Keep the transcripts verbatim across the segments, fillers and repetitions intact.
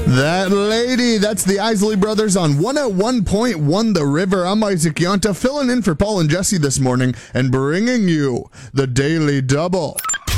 That lady, that's the Isley Brothers on one oh one point one The River. I'm Isaac Yonta, filling in for Paul and Jesse this morning and bringing you the Daily Double.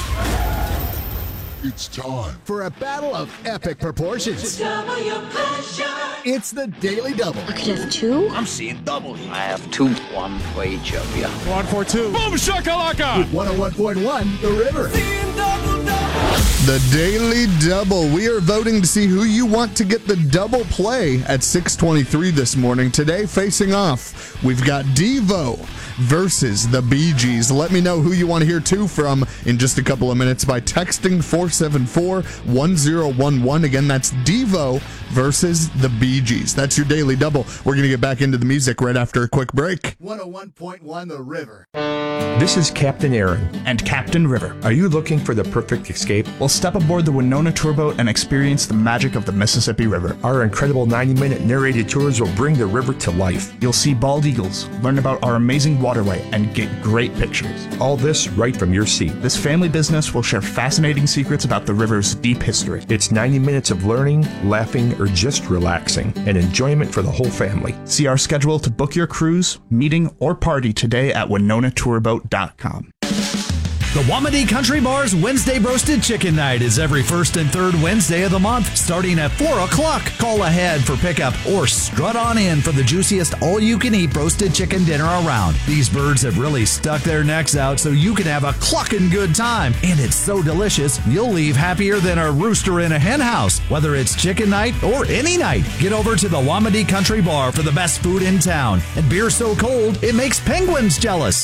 It's time for a battle of epic proportions. Double your pleasure. It's the Daily Double. I could have two. I'm seeing double here. I have two. One for each of you. One for two. Boom shakalaka! With one oh one point one The River. Seeing double, double. The Daily Double. We are voting to see who you want to get the double play at six twenty-three this morning. Today, facing off, we've got Devo versus the Bee Gees. Let me know who you want to hear two from in just a couple of minutes by texting four seven four, one oh one one. Again, that's Devo versus the Bee Gees. That's your Daily Double. We're going to get back into the music right after a quick break. one oh one point one The River. This is Captain Aaron. And Captain River. Are you looking for the perfect escape? Well, step aboard the Winona Tourboat and experience the magic of the Mississippi River. Our incredible ninety-minute narrated tours will bring the river to life. You'll see bald eagles, learn about our amazing waterway, and get great pictures. All this right from your seat. This family business will share fascinating secrets about the river's deep history. It's ninety minutes of learning, laughing, or just relaxing, and enjoyment for the whole family. See our schedule to book your cruise, meeting, or party today at winona tourboat dot com. The Wamedy Country Bar's Wednesday Roasted Chicken Night is every first and third Wednesday of the month, starting at four o'clock. Call ahead for pickup or strut on in for the juiciest all-you-can-eat roasted chicken dinner around. These birds have really stuck their necks out so you can have a clucking good time. And it's so delicious, you'll leave happier than a rooster in a hen house. Whether it's chicken night or any night, get over to the Wamedy Country Bar for the best food in town. And beer so cold, it makes penguins jealous.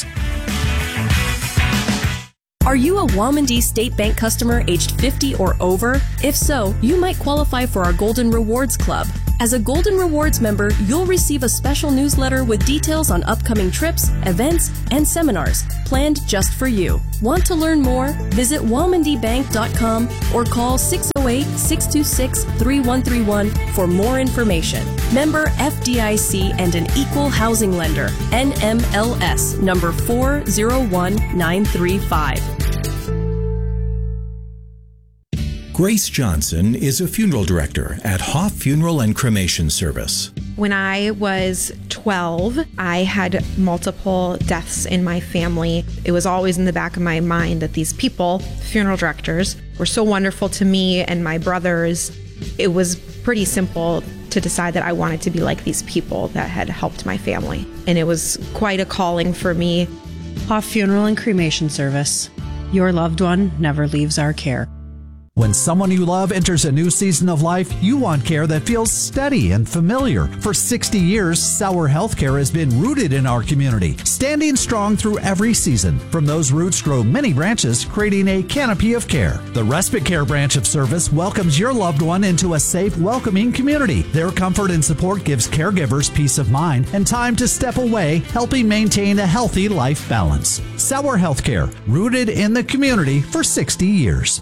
Are you a Wamedy State Bank customer aged fifty or over? If so, you might qualify for our Golden Rewards Club. As a Golden Rewards member, you'll receive a special newsletter with details on upcoming trips, events, and seminars planned just for you. Want to learn more? Visit wamedy bank dot com or call six oh eight, six two six, three one three one for more information. Member F D I C and an equal housing lender. N M L S number four zero one nine three five. Grace Johnson is a funeral director at Hoff Funeral and Cremation Service. When I was twelve, I had multiple deaths in my family. It was always in the back of my mind that these people, funeral directors, were so wonderful to me and my brothers. It was pretty simple to decide that I wanted to be like these people that had helped my family. And it was quite a calling for me. Hoff Funeral and Cremation Service. Your loved one never leaves our care. When someone you love enters a new season of life, you want care that feels steady and familiar. For sixty years, Sauer Healthcare has been rooted in our community, standing strong through every season. From those roots grow many branches, creating a canopy of care. The Respite Care branch of service welcomes your loved one into a safe, welcoming community. Their comfort and support gives caregivers peace of mind and time to step away, helping maintain a healthy life balance. Sauer Healthcare, rooted in the community for sixty years.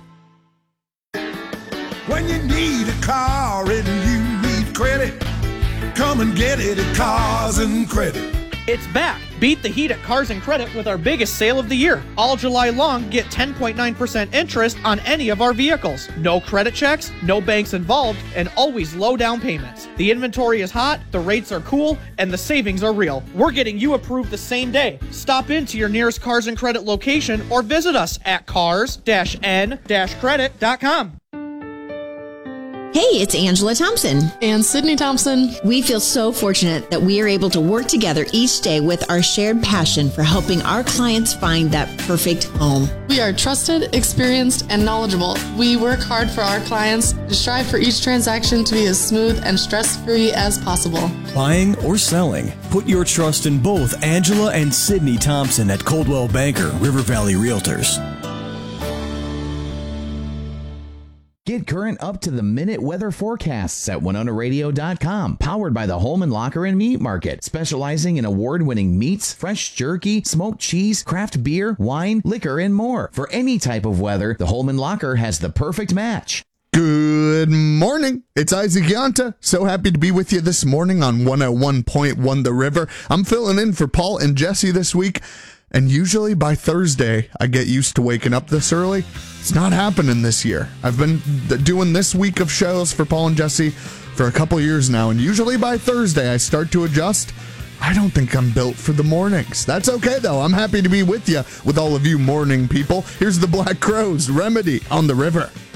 When you need a car and you need credit, come and get it at Cars and Credit. It's back. Beat the heat at Cars and Credit with our biggest sale of the year. All July long, get ten point nine percent interest on any of our vehicles. No credit checks, no banks involved, and always low down payments. The inventory is hot, the rates are cool, and the savings are real. We're getting you approved the same day. Stop into your nearest Cars and Credit location or visit us at cars n credit dot com. Hey, it's Angela Thompson. And Sydney Thompson. We feel so fortunate that we are able to work together each day with our shared passion for helping our clients find that perfect home. We are trusted, experienced, and knowledgeable. We work hard for our clients to strive for each transaction to be as smooth and stress-free as possible. Buying or selling, put your trust in both Angela and Sydney Thompson at Coldwell Banker, River Valley Realtors. Get current up-to-the-minute weather forecasts at winona radio dot com. Powered by the Holman Locker and Meat Market, specializing in award-winning meats, fresh jerky, smoked cheese, craft beer, wine, liquor, and more. For any type of weather, the Holman Locker has the perfect match. Good morning. It's Isaac Yonta. So happy to be with you this morning on one oh one point one The River. I'm filling in for Paul and Jesse this week. And usually by Thursday, I get used to waking up this early. It's not happening this year. I've been doing this week of shows for Paul and Jesse for a couple years now, and usually by Thursday I start to adjust. I don't think I'm built for the mornings. That's okay, though. I'm happy to be with you, with all of you morning people. Here's the Black Crowes, Remedy on the River.